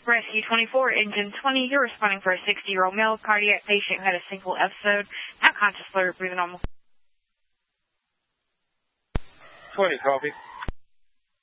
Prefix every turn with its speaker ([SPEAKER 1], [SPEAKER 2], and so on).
[SPEAKER 1] Rescue 24, engine 20, you're responding for a 60-year-old male cardiac patient who had a single episode, not conscious, slurred, breathing normal.
[SPEAKER 2] 20, copy.